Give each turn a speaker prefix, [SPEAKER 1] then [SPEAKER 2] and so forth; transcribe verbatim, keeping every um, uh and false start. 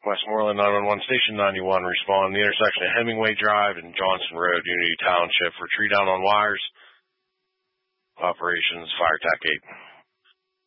[SPEAKER 1] Westmoreland nine one one, Station ninety-one, respond. The intersection of Hemingway Drive and Johnson Road, Unity Township, for tree down on wires. Operations, Fire Tech eight.